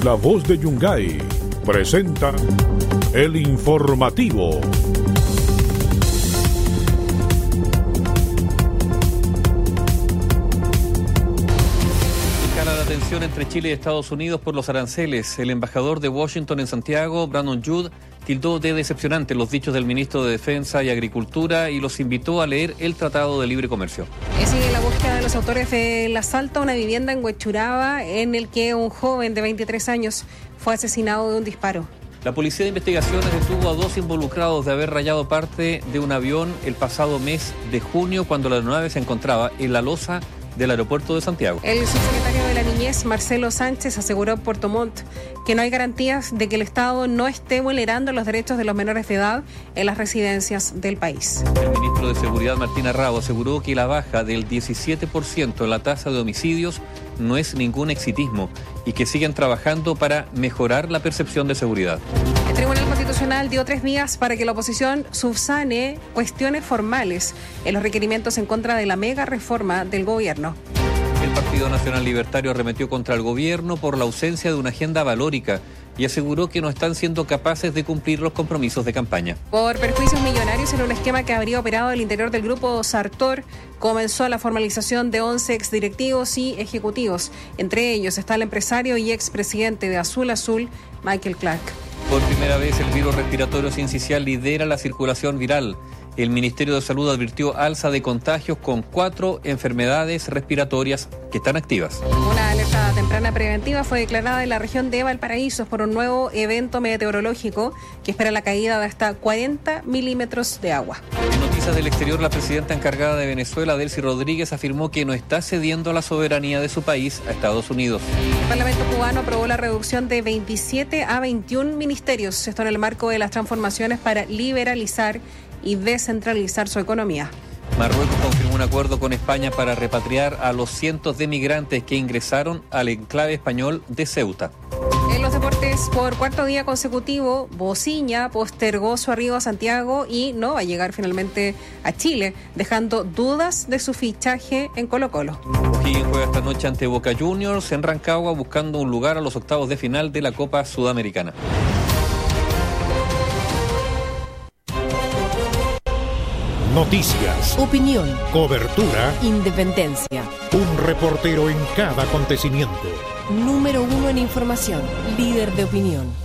La Voz de Yungay presenta el informativo. Escala la tensión entre Chile y Estados Unidos por los aranceles. El embajador de Washington en Santiago, Brandon Judd, tildó de decepcionante los dichos del ministro de Defensa y Agricultura y los invitó a leer el Tratado de Libre Comercio. Sigue la búsqueda de los autores del asalto a una vivienda en Huechuraba, en el que un joven de 23 años fue asesinado de un disparo. La Policía de Investigaciones detuvo a 2 involucrados de haber rayado parte de un avión el pasado mes de junio, cuando la aeronave se encontraba en la losa del aeropuerto de Santiago. El subsecretario de la Niñez, Marcelo Sánchez, aseguró en Puerto Montt que no hay garantías de que el Estado no esté vulnerando los derechos de los menores de edad en las residencias del país. El ministro de Seguridad, Martín Arrao, aseguró que la baja del 17% en la tasa de homicidios no es ningún exitismo y que siguen trabajando para mejorar la percepción de seguridad. El Tribunal Constitucional dio 3 días para que la oposición subsane cuestiones formales en los requerimientos en contra de la mega reforma del gobierno. El Partido Nacional Libertario arremetió contra el gobierno por la ausencia de una agenda valórica y aseguró que no están siendo capaces de cumplir los compromisos de campaña. Por perjuicios millonarios en un esquema que habría operado al interior del grupo Sartor, comenzó la formalización de 11 exdirectivos y ejecutivos. Entre ellos está el empresario y expresidente de Azul Azul, Michael Clark. Por primera vez el virus respiratorio sincicial lidera la circulación viral. El Ministerio de Salud advirtió alza de contagios con 4 enfermedades respiratorias que están activas. Una alerta temprana preventiva fue declarada en la región de Valparaíso por un nuevo evento meteorológico que espera la caída de hasta 40 milímetros de agua. En noticias del exterior, la presidenta encargada de Venezuela, Delcy Rodríguez, afirmó que no está cediendo la soberanía de su país a Estados Unidos. El Parlamento cubano aprobó la reducción de 27 a 21 ministerios, esto en el marco de las transformaciones para liberalizar y descentralizar su economía. Marruecos confirmó un acuerdo con España para repatriar a los cientos de migrantes que ingresaron al enclave español de Ceuta. En los deportes, por 4º día consecutivo, Bociña postergó su arribo a Santiago y no va a llegar finalmente a Chile, dejando dudas de su fichaje en Colo-Colo. O'Higgins juega esta noche ante Boca Juniors en Rancagua, buscando un lugar a los octavos de final de la Copa Sudamericana. Noticias, opinión, cobertura, independencia. un reportero en cada acontecimiento. Número 1 en información, líder de opinión.